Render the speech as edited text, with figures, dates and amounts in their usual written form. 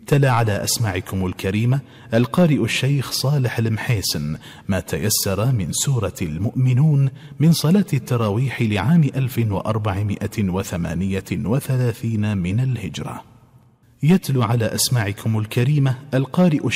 تلا على أسماعكم الكريمة القارئ الشيخ صالح المحيسن ما تيسر من سورة المؤمنون من صلاة التراويح لعام 1438 من الهجرة. يتلو على أسماعكم الكريمة القارئ